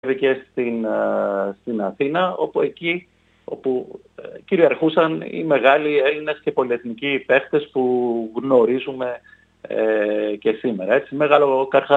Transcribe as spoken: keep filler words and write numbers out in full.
και στην, στην Αθήνα, όπου εκεί όπου κυριαρχούσαν οι μεγάλοι Έλληνες και πολυεθνικοί παίχτες που γνωρίζουμε ε, και σήμερα. Έτσι, Μεγάλο Καρχαρία.